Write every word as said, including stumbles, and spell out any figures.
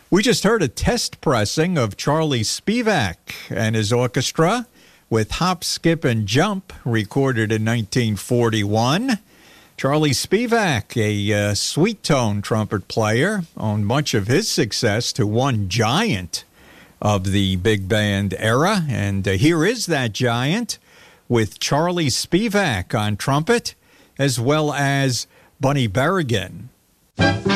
We just heard a test pressing of Charlie Spivak and his orchestra with Hop, Skip, and Jump, recorded in nineteen forty-one. Charlie Spivak, a uh, sweet-tone trumpet player, owed much of his success to one giant of the big band era. And uh, here is that giant with Charlie Spivak on trumpet, as well as Bunny Berrigan.